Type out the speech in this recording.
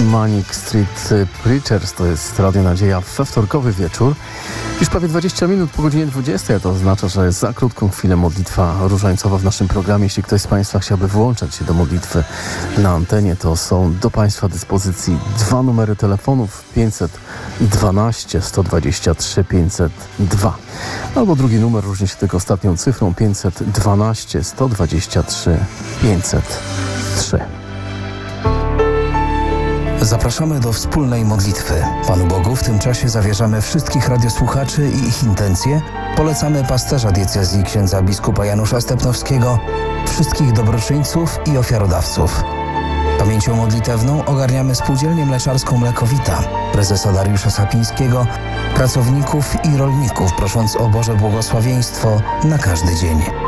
Manic Street Preachers, to jest Radio Nadzieja we wtorkowy wieczór. Już prawie 20 minut po godzinie 20, to oznacza, że za krótką chwilę modlitwa różańcowa w naszym programie. Jeśli ktoś z Państwa chciałby włączać się do modlitwy na antenie, to są do Państwa dyspozycji dwa numery telefonów: 512 123 502, albo drugi numer różni się tylko ostatnią cyfrą: 512 123 503. Zapraszamy do wspólnej modlitwy. Panu Bogu w tym czasie zawierzamy wszystkich radiosłuchaczy i ich intencje. Polecamy pasterza diecezji księdza biskupa Janusza Stepnowskiego, wszystkich dobroczyńców i ofiarodawców. Pamięcią modlitewną ogarniamy Spółdzielnię Mleczarską Mlekowita, prezesa Dariusza Sapińskiego, pracowników i rolników, prosząc o Boże błogosławieństwo na każdy dzień.